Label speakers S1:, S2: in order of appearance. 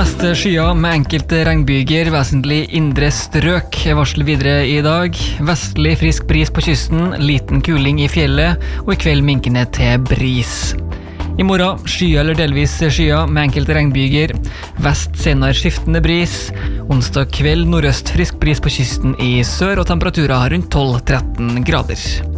S1: Mest skyer med enkelte regnbyger, vesentlig indre strøk. Varsler videre i dag. Vestlig frisk bris på kysten, liten kuling i fjellet, og i kveld minkende til bris. I morgen skyer eller delvis skyer med enkelte regnbyger. Vest senere skiftende bris. Onsdag kveld nordøst frisk bris på kysten i sør, og temperaturer rundt 12-13 grader.